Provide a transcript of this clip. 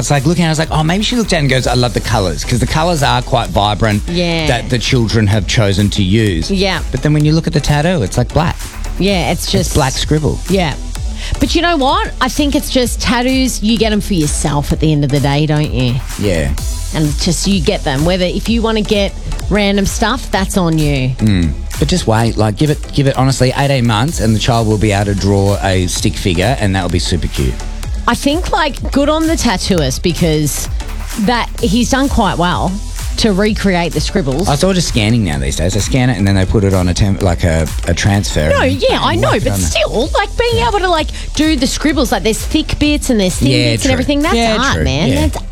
was like looking at it, I was like, oh, maybe she looked at it and goes, I love the colours, because the colours are quite vibrant that the children have chosen to use. Yeah. But then when you look at the tattoo, it's like black. Yeah, it's just... It's black scribble. Yeah. But you know what? I think it's just tattoos, you get them for yourself at the end of the day, don't you? Yeah. And just you get them. Whether if you want to get random stuff, that's on you. But just wait, like give it honestly 18 months and the child will be able to draw a stick figure and that will be super cute. I think like good on the tattooist because that he's done quite well to recreate the scribbles. It's all just scanning now these days. They scan it and then they put it on a transfer. No, yeah, I know, but still, like being able to like do the scribbles, like there's thick bits and there's thin bits and everything. That's art, man. Yeah. That's